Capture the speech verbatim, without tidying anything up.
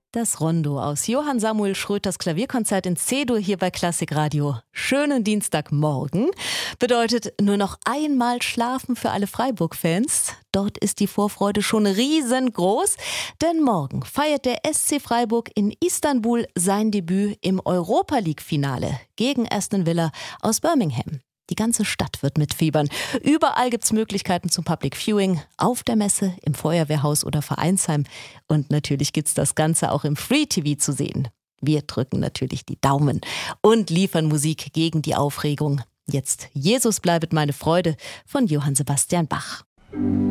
Das Rondo aus Johann Samuel Schröters Klavierkonzert in C-Dur hier bei Klassik Radio. Schönen Dienstagmorgen. Bedeutet nur noch einmal schlafen für alle Freiburg-Fans. Dort ist die Vorfreude schon riesengroß, denn morgen feiert der S C Freiburg in Istanbul sein Debüt im Europa-League-Finale gegen Aston Villa aus Birmingham. Die ganze Stadt wird mitfiebern. Überall gibt's Möglichkeiten zum Public Viewing, auf der Messe, im Feuerwehrhaus oder Vereinsheim. Und natürlich gibt's das Ganze auch im Free-T V zu sehen. Wir drücken natürlich die Daumen und liefern Musik gegen die Aufregung. Jetzt Jesus bleibet meine Freude von Johann Sebastian Bach.